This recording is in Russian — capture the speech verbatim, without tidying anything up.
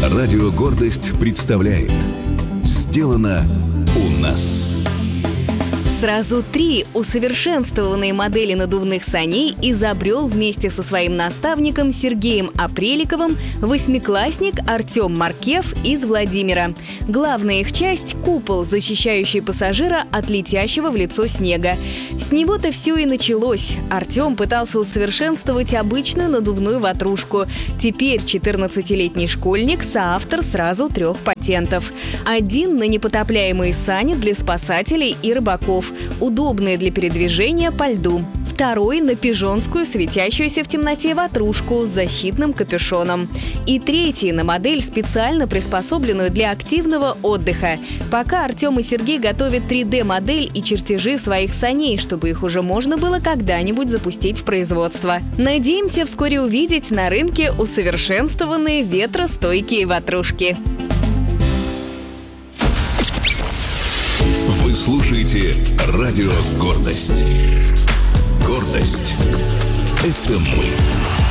Радио «Гордость» представляет «Сделано у нас». Сразу три усовершенствованные модели надувных саней изобрел вместе со своим наставником Сергеем Апреликовым восьмиклассник Артем Маркев из Владимира. Главная их часть – купол, защищающий пассажира от летящего в лицо снега. С него-то все и началось. Артем пытался усовершенствовать обычную надувную ватрушку. Теперь четырнадцатилетний школьник – соавтор сразу трех патентов. Один на непотопляемые сани для спасателей и рыбаков, удобные для передвижения по льду. Второй на пижонскую, светящуюся в темноте ватрушку с защитным капюшоном. И третий на модель, специально приспособленную для активного отдыха. Пока Артем и Сергей готовят три дэ-модель и чертежи своих саней, чтобы их уже можно было когда-нибудь запустить в производство. Надеемся вскоре увидеть на рынке усовершенствованные ветростойкие ватрушки. Вы слушаете радио «Гордость». Гордость – это мы.